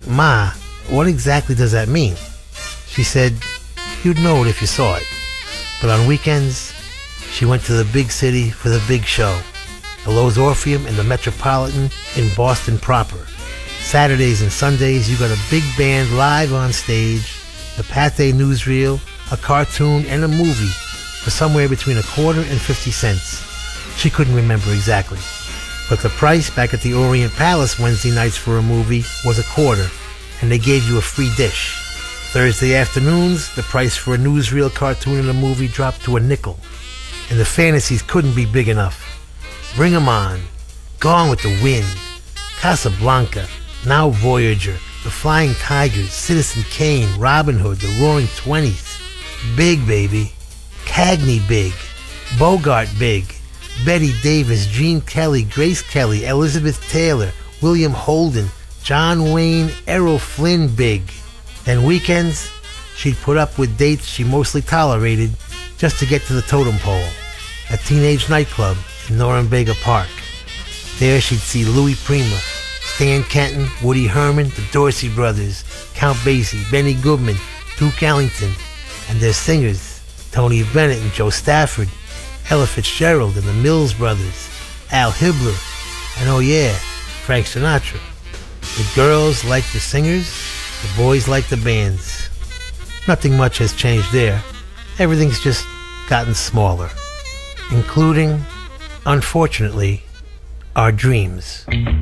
"Ma, what exactly does that mean?" She said, "You'd know it if you saw it." But on weekends, she went to the big city for the big show, the Lowe's Orpheum and the Metropolitan in Boston proper. Saturdays and Sundays, you got a big band live on stage, the Pathé newsreel, a cartoon, and a movie for somewhere between a quarter and 50 cents. She couldn't remember exactly. But the price back at the Orient Palace Wednesday nights for a movie was a quarter, and they gave you a free dish. Thursday afternoons, the price for a newsreel, cartoon, and a movie dropped to a nickel. And the fantasies couldn't be big enough. Bring 'em On, Gone with the Wind, Casablanca, Now Voyager, The Flying Tigers, Citizen Kane, Robin Hood, The Roaring Twenties. Big, baby. Cagney big. Bogart big. Betty Davis, Gene Kelly, Grace Kelly, Elizabeth Taylor, William Holden, John Wayne, Errol Flynn big. Then weekends, she'd put up with dates she mostly tolerated just to get to the totem pole, a teenage nightclub in Norumbega Park. There she'd see Louis Prima, Stan Kenton, Woody Herman, the Dorsey Brothers, Count Basie, Benny Goodman, Duke Ellington, and their singers, Tony Bennett and Joe Stafford, Ella Fitzgerald and the Mills Brothers, Al Hibbler, and oh yeah, Frank Sinatra. The girls liked the singers, the boys liked the bands. Nothing much has changed there. Everything's just gotten smaller, including, unfortunately, our dreams.